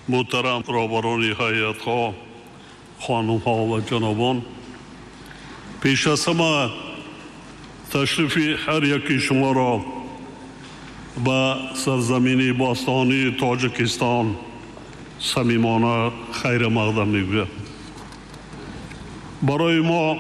محترم رهبران هیئت‌ها، خانم‌ها و جنابان، پیش از همه تشریف هر یکی شما را به سرزمین باستانی تاجیکستان صمیمانه خیر مقدم میگویم. برای ما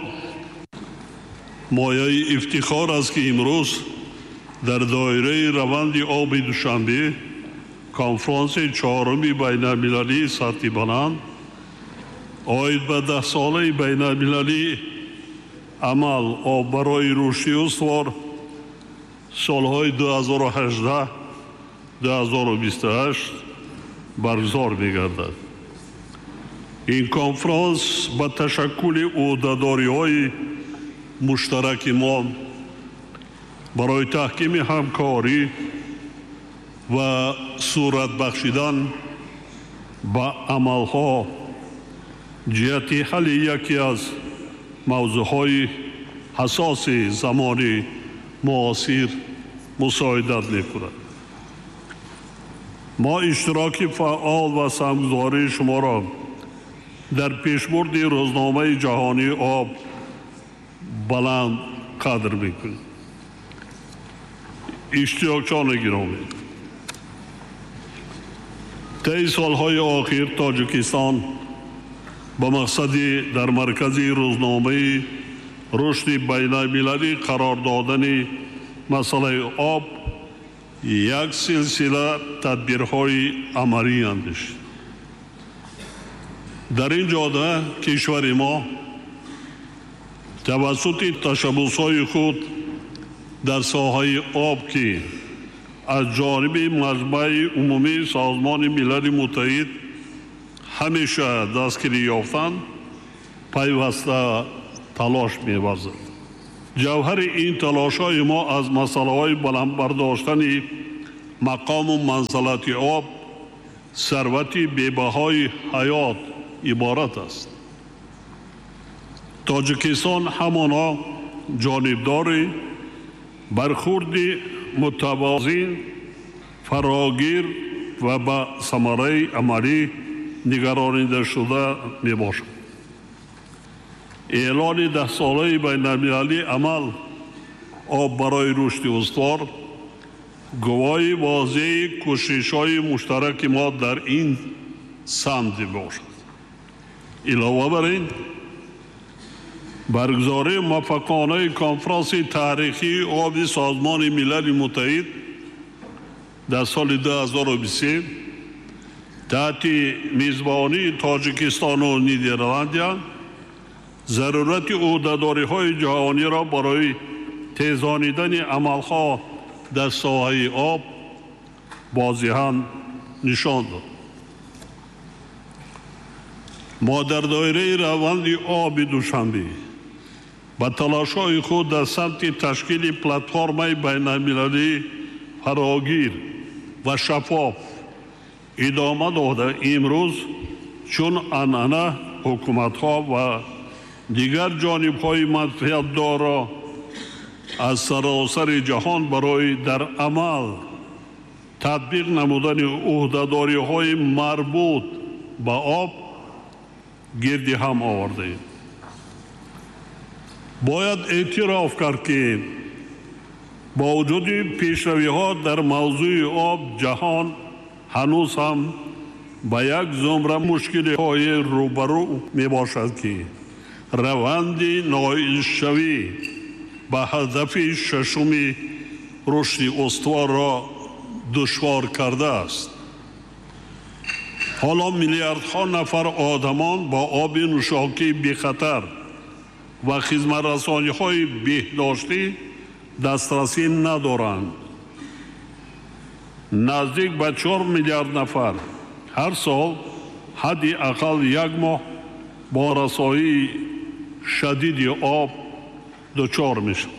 مایه افتخار است که امروز در دایره روند آب دوشنبه کنفرانس چهارمی بین المللی سطح بلند آید به 10 ساله بین المللی عمل آب برای رشد استوار سالهای 2018 2028 برگزار می‌گردد. این کنفرانس با تشکل عهده‌داری‌های مشترک ما برای تحکیم همکاری و صورت بخشیدن با عملها جهت حل یکی از موضوعهای حساس زمان معاصر مساعدت می‌کند. ما اشتراک فعال و سهمگذاری شما را در پیشبرد روزنامه جهانی آب بلند قدر می‌کنیم. اشتراکچیان گرامی، طی سالهای آخر تاجیکستان با مقصد در مرکز روزنامه رشد بین المللی قرار دادن مسئله آب یک سلسله تدبیرهای عملی اندیشید. در این جهت کشور ما توسط تشبس‌های خود در ساحه آب که از جانب مجمع عمومی سازمان ملل متحد همیشه دستگیری یافتند پیوسته تلاش می‌ورزد. جوهر این تلاش‌های ما از مسئله‌های بلند برداشتن مقام و منزلت آب ثروت بی‌بهای حیات عبارت است. تاجیکستان همانا جانبدار برخورد متوازن فراگیر و با ثمره عملی نگرانیده شده می باشد. اعلان 10 ساله بین المللی عمل آب برای رشد استوار گواهی واضح کوشش‌های مشترک ما در این سمت باشد. علاوه بر این برگزاری موفقانه کنفرانس تاریخی آب سازمان ملل متحد در سال 2023 تحت میزبانی تاجیکستان و نیدرلند ضرورت عهده‌داری‌های جهانی را برای تیزانیدن عملها در ساحه آب واضحاً نشان داد. ما در دایره روند آب دوشنبه با تلاش‌های خود در سمت تشکیل پلتفرم بین المللی فراگیر و شفاف ادامه داده امروز چون عنعنه حکومت‌ها و دیگر جانب‌های منفعت دارا از سراسر جهان برای در عمل تطبیق نمودن عهده‌داری‌های مربوط به آب گردی هم آورده ایم. باید اعتراف کرد که با وجود پیشروی‌ها در موضوع آب جهان هنوز هم با یک زمره مشکل‌های روبرو می باشد که روند نائل شوی به هدف ششم رشد استوار را دشوار کرده است. حالا میلیاردها نفر آدمان با آب نوشابه بی خطر و خدمت‌رسانی‌های بهداشتی دسترسی ندارند. نزدیک به 4 میلیارد نفر هر سال حداقل یک ماه با رسایی شدید آب دچار میشوند.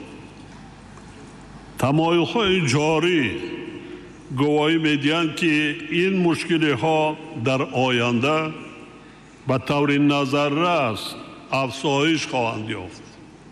تمایل‌های جاری گواهی می‌دهند که این مشکل‌ها در آینده به طور نظررس افزایش خواهند یافت.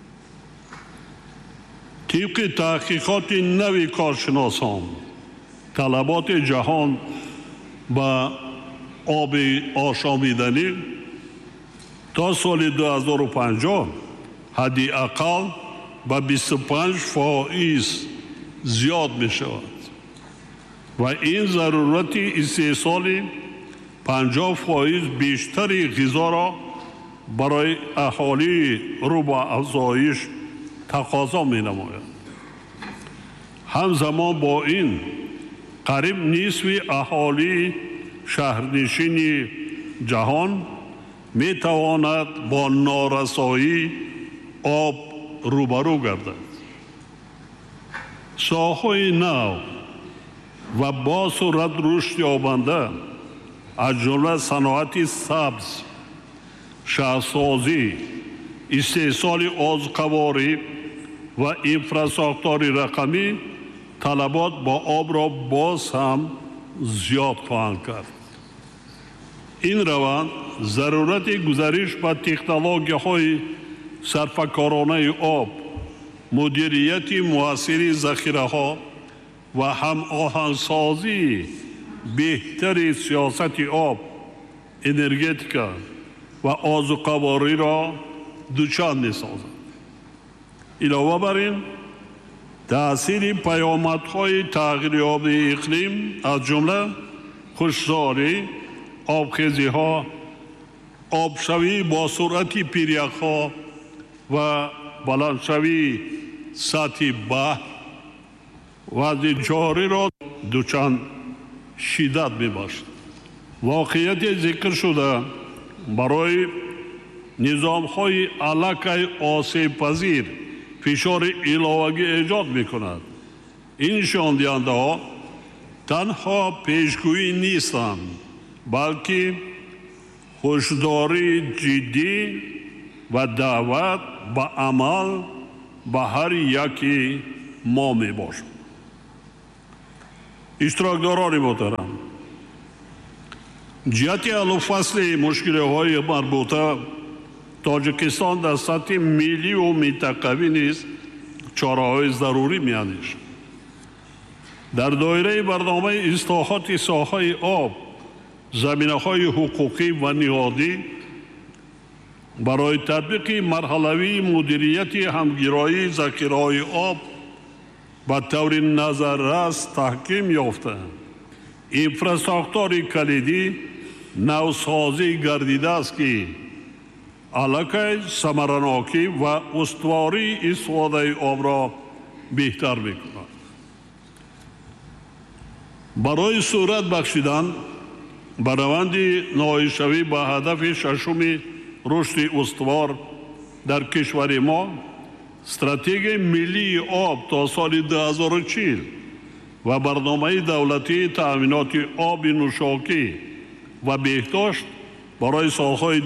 طبق تحقیقات نوی کارشناسان طلبات جهان با оби ошомиданӣ то соли 2050 ҳадди ақал ба 25% зиёд мешавад ва ин зарурати истеҳсоли 50% бештари ғизоро барои аҳолии рӯ ба афзоиш тақозо менамояд. ҳамзамон бо ин қариб нисфи аҳолии шаҳрнишини ҷаҳон метавонад бо норасоии об рӯбарӯ гардад. соҳаҳои нав ва бо сурат рушд ёбанда аз ҷумла саноати сабз, шаҳрсозӣ, истеҳсоли озуқаворӣ ва инфраструктураи рақамӣ талабот ба обро боз ҳам зиёд хоҳанд кард. ин раванд зарурати гузариш ба технологияҳои сарфакоронаи об, мудирияти муассири захираҳо ва ҳамоҳангсозии беҳтари сиёсати об, энергетика ва озуқавориро дучанд месозад. илова бар ин таъсири паёмадҳои тағйирёбии иқлим аз ҷумла хушкзорӣ, обхезиҳо, обшавии бо суръати пиряхҳо ва баландшавии сатҳи баҳр вазъи ҷориро дучанд шиддат мебахшад. воқеияте зикршуда барои низомҳои аллакай осебпазир фишори иловагӣ эҷод мекунад. ин нишондиҳандаҳо танҳо пешгӯӣ нестанд, балки ҳушдории ҷиддӣ ва даъват ба амал ба ҳар яки мо мебошад. иштирокдорони муҳтарам, ҷиҳати ҳаллуфасли мушкилиҳои марбута Тоҷикистон дар сатҳи миллию минтақавӣ низ чораҳои зарурӣ меандешад. дар доираи барномаи ислоҳоти соҳаи об, заминаҳои ҳуқуқӣ ва ниҳодӣ барои татбиқи марҳалавии мудирияти ҳамгироии захираҳои об ба таври назаррас таҳким ёфта, инфраструктураи калидӣ навсозӣ гардидааст, ки аллакай самаранокӣ ва устувории истифодаи обро беҳтар мекунад. барои сурат бахшидан ба раванди ноилшавӣ ба ҳадафи шашуми рушди устувор дар кишвари мо стратегияи миллии об то соли 2040 ва барномаи давлатии таъминоти оби нӯшокӣ ва беҳдошт барои солҳои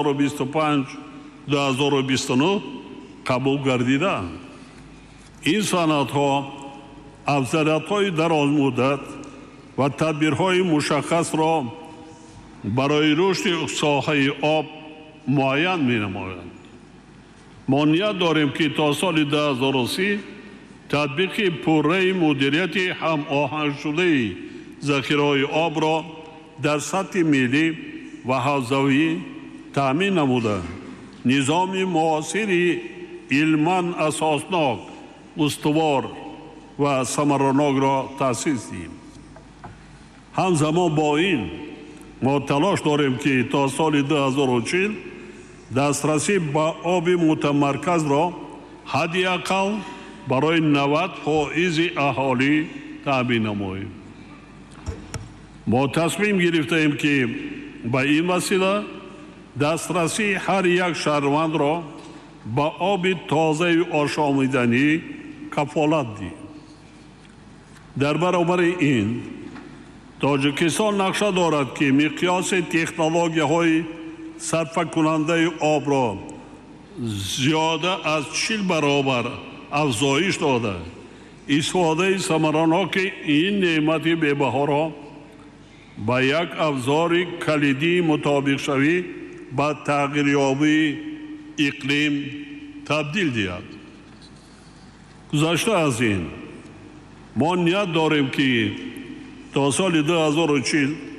2025-2029 қабул гардидаанд. ин санадҳо афзалиятҳои дарозмуддат ва тадбирҳои мушаххасро барои рушди соҳаи об муайян менамоянд. мо ният дорем, ки то соли 2030 татбиқи пурраи мудирияти ҳамоҳангшудаи захираҳои обро дар сатҳи миллӣ ва ҳавзавӣ таъмин намуда, низоми муосири илман асоснок, устувор ва самаранокро таъсис диҳем. ҳамзамон бо ин мо талош дорем, ки то соли 2040 дастрасӣ ба оби мутамарказро ҳадди ақал барои 90% аҳолӣ таъмин намоем. мо тасмим гирифтаем, ки ба ин васила дастрасии ҳар як шаҳрвандро ба оби тозаи ошомиданӣ кафолат диҳем. дар баробари ин Тоҷикистон нақша дорад, ки миқёси технологияҳои сарфакунандаи обро зиёда аз 40 баробар афзоиш дода, истифодаи самараноки ин неъмати бебаҳоро ба як абзори калидии мутобиқшавӣ ба тағйирёбии иқлим табдил диҳад. гузашта аз ин мо ният дорем, ки то соли 2040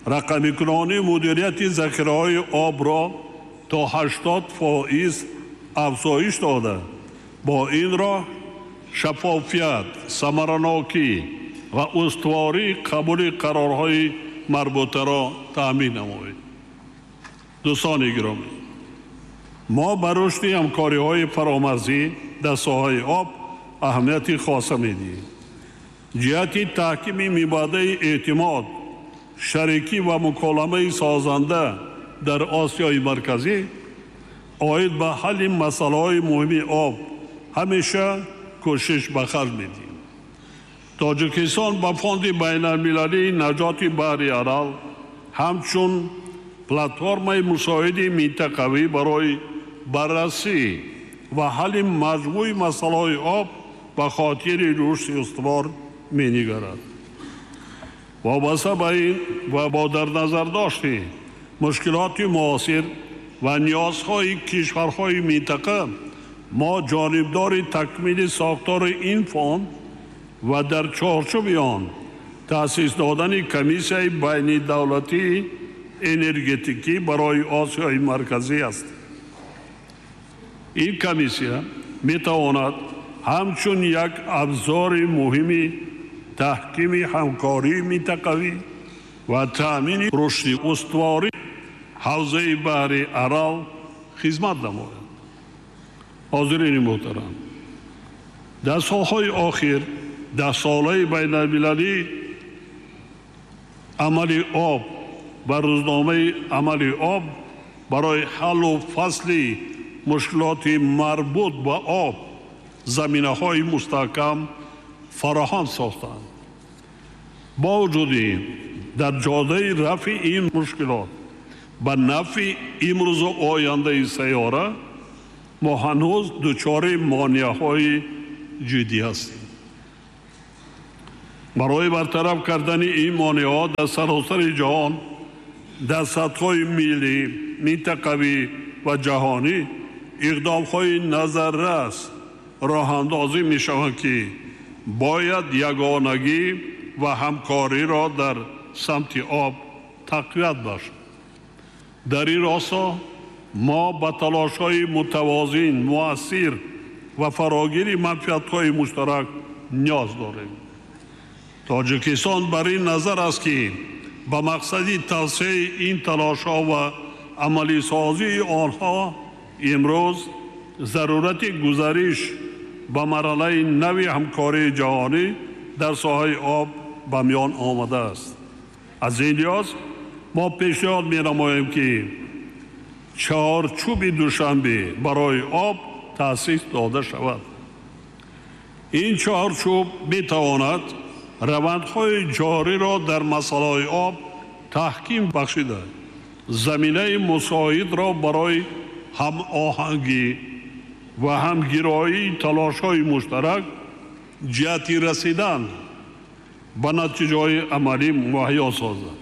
рақамикунонӣ мудирияти захираҳои обро то 80% афзоиш дода, бо ин роҳ шафофият, самаранокӣ ва устувории қабули қарорҳои марбутаро таъмин намоед. дӯстони гиромӣ, мо ба рушди ҳамкориҳои фаромарзӣ дар соҳаи об аҳамияти хоса медиҳем. ҷиҳати таҳкими мебаъдаи эътимод, шарикӣ ва муколамаи созанда дар Осиёи марказӣ оид ба ҳалли масъалаҳои муҳими об ҳамеша кӯшиш ба харҷ медиҳем. Тоҷикистон ба фонди байналмилалии наҷоти баҳри Арал ҳамчун платформаи мусоиди минтақавӣ барои баррасӣ ва ҳалли маҷмӯи масъалаҳои об ба хотири рушди устувор менигарад. вобаста ба ин ва бо дар назар дошти мушкилоти муосир ва ниёзҳои кишварҳои минтақа, мо ҷонибдори такмили сохтори ин фонд ва дар чорчӯби он таъсис додани комиссияи байнидавлатии энергетикӣ барои Осиёи марказӣ аст. ин комиссия метавонад ҳамчун як абзори муҳими таҳкими ҳамкории минтақавӣ ва таъмини рушди устуворӣ ҳавзаи баҳри Арал хизмат намояд. ҳозирини муҳтарам, дар солҳои охир даҳсолаи байналмилалии амали об ва рӯзномаи амали об барои ҳаллу фасли мушкилоти марбут ба об заминаҳои мустаҳкам фароҳам сохтанд. бо вуҷуди ин, дар ҷодаи рафъи ин мушкилот ба нафъи имрӯзу ояндаи сайёра мо ҳанӯз дучори монеаҳои ҷиддӣ ҳастем. барои бартараф кардани ин монеаҳо дар саросари ҷаҳон дар сатҳҳои миллӣ, минтақавӣ ва ҷаҳонӣ иқдомҳои назаррас роҳандозӣ мешаванд, ки бояд ягонагӣ ва ҳамкориро дар самти об тақвият бахшад. дар ин росто мо ба талошҳои мутавозин, муассир ва фарогири манфиатҳои муштарак ниёз дорем. тоҷикистон бар ин назар аст, ки ба мақсади тавсеяи ин талошҳо ва амалисозии онҳо имрӯз зарурати гузариш ба марҳалаи нави ҳамкории ҷаҳонӣ дар соҳаи об ба миён омадааст. аз ин лиҳоз мо пешниҳод менамоем, ки чаҳорчӯби душанбе барои об таъсис дода шавад. ин чаҳорчӯб метавонад равандҳои ҷориро дар масъалаҳои об таҳким бахшида, заминаи мусоидро барои ҳамоҳангӣ ва ҳамгироии талошҳои муштарак ҷиҳати расидан ба натиҷаҳои амалӣ муҳайё созад.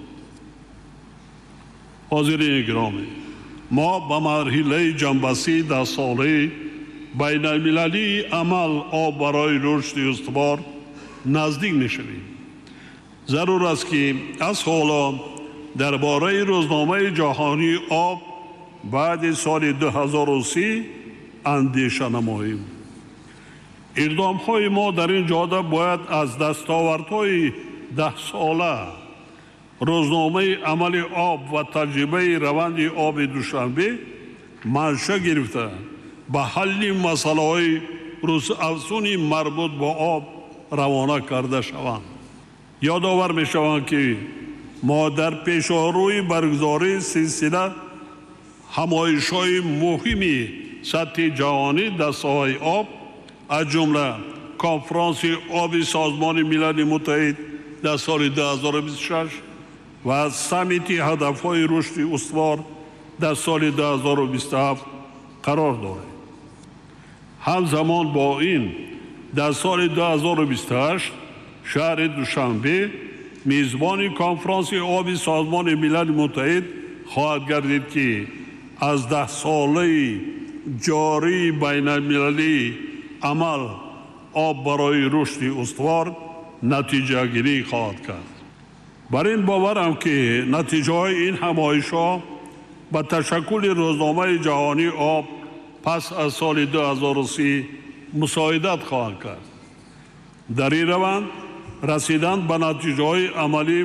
ҳозирини гиромӣ, мо ба марҳилаи ҷамъбастии даҳсолаи байналмилалии амал об барои рушди устувор наздик мешавем. зарур аст, ки аз ҳоло дар бораи рӯзномаи ҷаҳонии об баъди соли 2030 андеша намоем. иқдомҳои мо дар ин ҷода бояд аз дастовардҳои 10 сола, рӯзномаи амали об ва таҷрибаи раванди оби душанбе манша гирифта ба ҳалли масъалаҳои рӯзафзуни марбут ба об равона карда шаванд. ёдовар мешаванд, ки мо дар пешоҳрӯи баргузории силсила ҳамоишҳои муҳими сатҳи ҷаҳонӣ дар соҳаи об, аз ҷумла конфронси оби Созмони Милали Муттаҳид дар соли 2026 ва саммити ҳадафҳои рушди устувор дар соли 2027 қарор дорем. ҳамзамон бо ин, дар соли 2028 шаҳри Душанбе мизбони конфронси оби Созмони Милали Муттаҳид хоҳад гардид, ки аз 10 солаи ҷории байналмилалии амал об барои рушди устувор натиҷагирӣ хоҳад кард. бар ин боварам ки натиҷаҳои ин ҳамоишҳо ба ташаккули рӯзномаи ҷаҳонии об пас аз соли 2030 мусоидат хоҳанд кард. дар ин раванд расидан ба натиҷаҳои амалӣ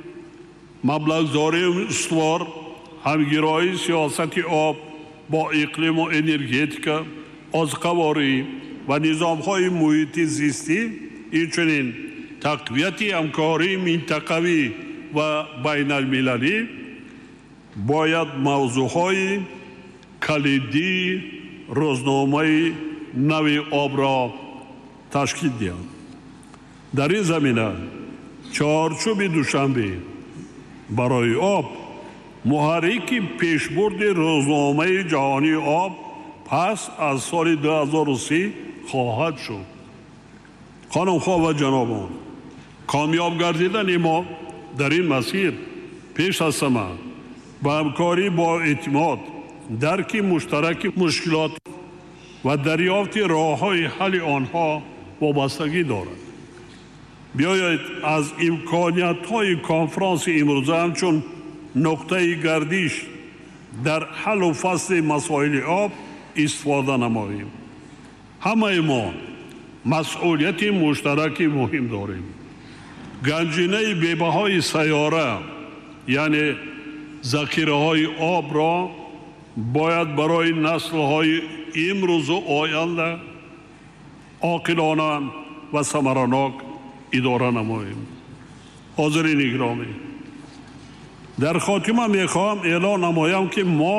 маблағзории устувор, ҳамгироии сиёсати об бо иқлиму энергетика, озқаворӣ ва низомҳои муҳити зистӣ, инчунин тақвияти ҳамкории минтақавӣ ва байналмилалӣ бояд мавзӯъҳои калидии рӯзномаи нави обро ташкил диҳанд. дар ин замина чаҳорчӯби душанбе барои об муҳаррики пешбурди рӯзномаи ҷаҳонии об пас аз соли 2030 хоҳад шуд. хонумхо ва ҷанобон, камёб гардидани мо дар ин масир пеш аз ҳама ба ҳамкорӣ бо эътимод, дарки муштараки мушкилот ва дарёфти роҳҳои ҳалли онҳо вобастагӣ дорад. биёед аз имкониятҳои конфронси имрӯза ҳамчун нуқтаи гардиш дар ҳаллу фасли масоили об истифода намоем. ҳамаи мо масъулияти муштараки муҳим дорем. ганҷинаи бебаҳои сайёра, яъне захираҳои обро бояд барои наслҳои имрӯзу оянда оқилона ва самаранок идора намоем. ҳозирини гиромӣ, дар хотима мехоҳам эълон намоям ки мо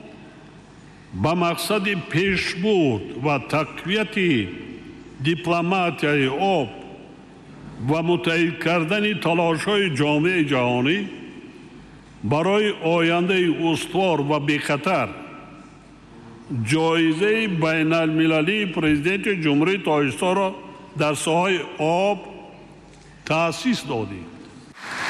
ба мақсади пешбурд ва тақвияти дипломатияи об ва муттаҳид кардани талошҳои ҷомеаи ҷаҳонӣ барои ояндаи устувор ва бехатар ҷоизаи байналмилалии президенти ҷумҳурии тоҷикистонро дар соҳаи об таъсис додем.